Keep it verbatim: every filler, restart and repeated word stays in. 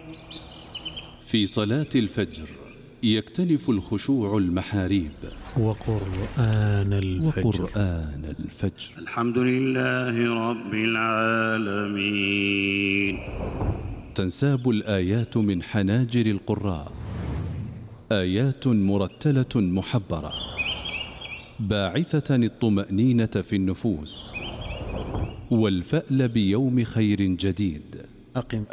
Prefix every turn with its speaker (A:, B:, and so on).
A: في صلاة الفجر يكتنف الخشوع المحاريب.
B: وقرآن الفجر
A: وقرآن الفجر.
C: الحمد لله رب العالمين.
A: تنساب الآيات من حناجر القراء، آيات مرتلة محبرة باعثة الطمأنينة في النفوس والفأل بيوم خير جديد.
B: أقم